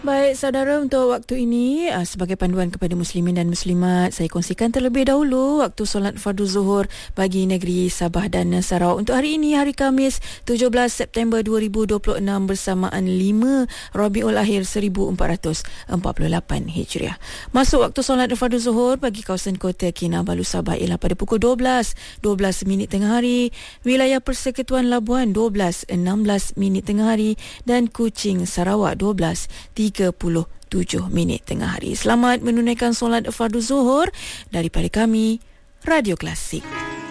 Baik saudara, untuk waktu ini sebagai panduan kepada muslimin dan muslimat, saya kongsikan terlebih dahulu waktu solat fardu zuhur bagi negeri Sabah dan Sarawak untuk hari ini, hari Khamis 17 September 2026 bersamaan 5 Rabiul Akhir 1448 Hijriah. Masuk waktu solat fardu zuhur bagi kawasan Kota Kinabalu Sabah ialah pada pukul 12 minit tengah hari, wilayah Persekutuan Labuan 16 minit tengah hari dan Kuching Sarawak 37 minit tengah hari. Selamat menunaikan solat fardu zuhur daripada kami, Radio Klasik.